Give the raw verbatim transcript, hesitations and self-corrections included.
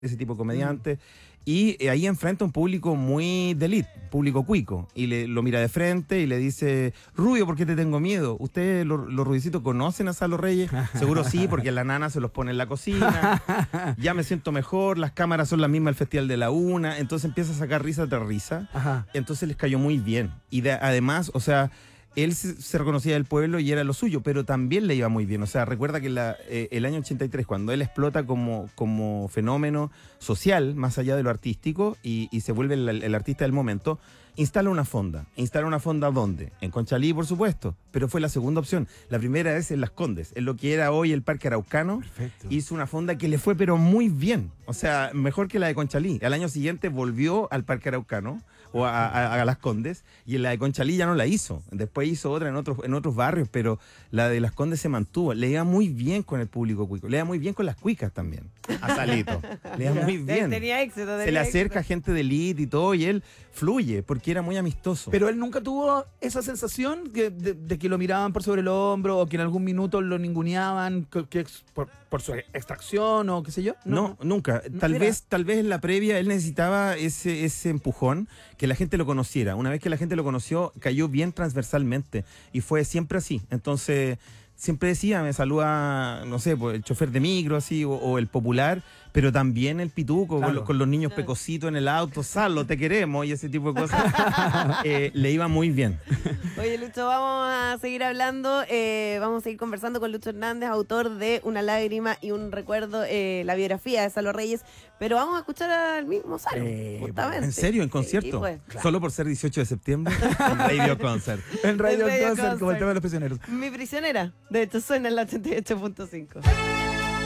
ese tipo de comediante. Mm. Y eh, ahí enfrenta un público muy de elite, público cuico, y le, lo mira de frente y le dice: Rubio, ¿por qué te tengo miedo? ¿Ustedes, los, los rubiecitos, conocen a Salo Reyes? Seguro sí, porque la nana se los pone en la cocina. Ya me siento mejor, las cámaras son las mismas del Festival de la Una. Entonces empieza a sacar risa tras risa. Ajá. Entonces les cayó muy bien. Y de, además, o sea, él se, se reconocía del pueblo y era lo suyo, pero también le iba muy bien. O sea, recuerda que la, eh, el año ochenta y tres, cuando él explota como, como fenómeno social, más allá de lo artístico, y, y se vuelve el, el artista del momento, instala una fonda. ¿Instala una fonda dónde? En Conchalí, por supuesto, pero fue la segunda opción. La primera es en Las Condes, en lo que era hoy el Parque Araucano. Perfecto. Hizo una fonda que le fue pero muy bien. O sea, mejor que la de Conchalí. Al año siguiente volvió al Parque Araucano, o a, a, a Las Condes, y en la de Conchalí ya no la hizo. Después hizo otra en otros, en otros barrios, pero la de Las Condes se mantuvo. Le iba muy bien con el público cuico, le iba muy bien con las cuicas también, a Salito. Le iba muy bien. Tenía éxito, tenía se le acerca éxito. gente de elite y todo, y él fluye, porque era muy amistoso. Pero él nunca tuvo esa sensación de, de, de que lo miraban por sobre el hombro, o que en algún minuto lo ninguneaban que, que por, por su extracción o qué sé yo. No, no nunca. Tal Mira. vez, tal vez en la previa él necesitaba ese, ese empujón, que la gente lo conociera. Una vez que la gente lo conoció, cayó bien transversalmente, y fue siempre así. Entonces, siempre decía, me saluda, no sé, pues, el chofer de micro, así, o, o el popular, pero también el pituco, claro, con, lo, con los niños claro. pecositos en el auto: Salo, te queremos, y ese tipo de cosas. eh, le iba muy bien. Oye, Lucho, vamos a seguir hablando, eh, vamos a seguir conversando con Lucho Hernández, autor de Una lágrima y un recuerdo, eh, la biografía de Salo Reyes, pero vamos a escuchar al mismo Salo, eh, justamente. ¿En serio? ¿En concierto? Sí, pues, claro. Solo por ser dieciocho de septiembre, en Radio Concert. En Radio, Radio Concert, Concert, como el tema de los prisioneros. Mi prisionera, de hecho suena en la ochenta y ocho punto cinco.